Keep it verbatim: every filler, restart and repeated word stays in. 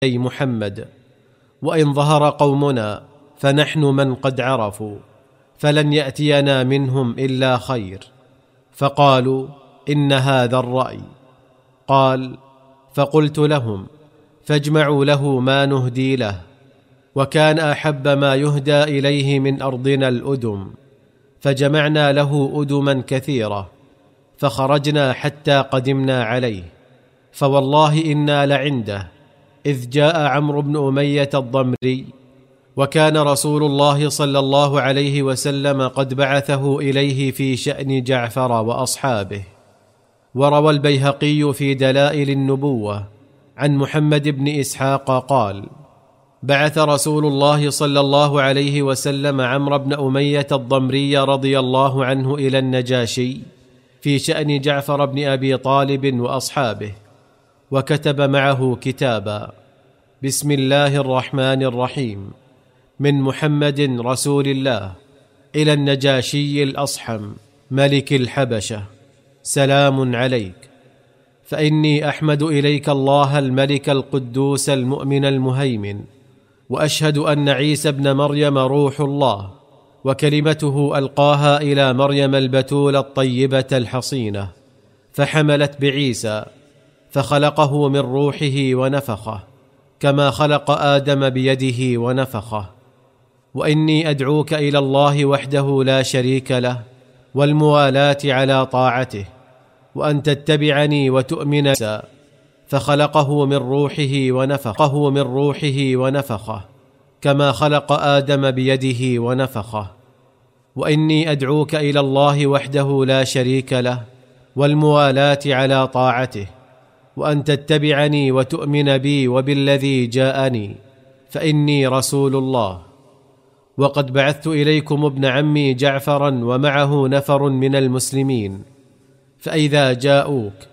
أي محمد، وإن ظهر قومنا فنحن من قد عرفوا، فلن يأتينا منهم إلا خير. فقالوا: إن هذا الرأي. قال: فقلت لهم: فاجمعوا له ما نهدي له. وكان أحب ما يهدى إليه من أرضنا الأدم، فجمعنا له أدما كثيرة، فخرجنا حتى قدمنا عليه، فوالله إنا لعنده إذ جاء عمرو بن أمية الضمري، وكان رسول الله صلى الله عليه وسلم قد بعثه إليه في شأن جعفر وأصحابه. وروى البيهقي في دلائل النبوة عن محمد بن إسحاق قال: بعث رسول الله صلى الله عليه وسلم عمرو بن أمية الضمري رضي الله عنه إلى النجاشي في شأن جعفر بن أبي طالب وأصحابه، وكتب معه كتابا: بسم الله الرحمن الرحيم، من محمد رسول الله إلى النجاشي الأصحم ملك الحبشة، سلام عليك، فإني أحمد إليك الله الملك القدوس المؤمن المهيمن، وأشهد أن عيسى بن مريم روح الله وكلمته ألقاها إلى مريم البتول الطيبة الحصينة، فحملت بعيسى فخلقه من روحه ونفخه كما خلق آدم بيده ونفخه. وإني أدعوك إلى الله وحده لا شريك له والموالاة على طاعته، وأن تتبعني وتؤمن، فخلقه من روحه ونفخه من روحه ونفخه كما خلق آدم بيده ونفخه. وإني أدعوك إلى الله وحده لا شريك له والموالاة على طاعته، وأن تتبعني وتؤمن بي وبالذي جاءني، فإني رسول الله. وقد بعثت إليكم ابن عمي جعفرا ومعه نفر من المسلمين، فإذا جاءوك